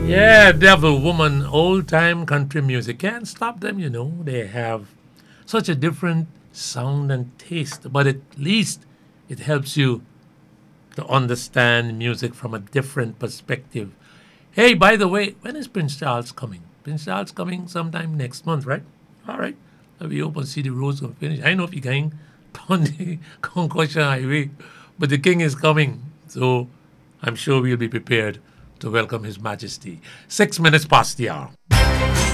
Yeah, Devil Woman, old time country music. Can't stop them, you know. They have such a different sound and taste, but at least it helps you to understand music from a different perspective. Hey, by the way, when is Prince Charles coming? Prince Charles coming sometime next month, right? All right. We hope and see the roads going finish. I know if you're going on the Concussion Highway, but the king is coming. So I'm sure we'll be prepared to welcome His Majesty. 6 minutes past the hour.